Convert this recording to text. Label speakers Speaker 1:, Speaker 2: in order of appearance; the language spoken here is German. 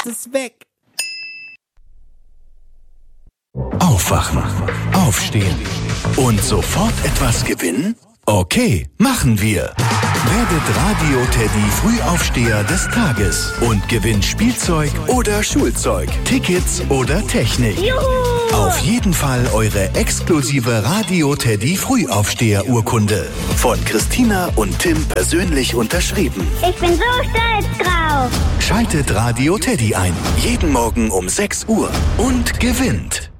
Speaker 1: ist weg.
Speaker 2: Aufwachen, aufstehen und sofort etwas gewinnen? Okay, machen wir. Werdet Radio Teddy Frühaufsteher des Tages und gewinnt Spielzeug oder Schulzeug, Tickets oder Technik.
Speaker 3: Juhu!
Speaker 2: Auf jeden Fall eure exklusive Radio Teddy Frühaufsteher-Urkunde. Von Christina und Tim persönlich unterschrieben.
Speaker 3: Ich bin so stolz drauf.
Speaker 2: Schaltet Radio Teddy ein. Jeden Morgen um 6 Uhr und gewinnt.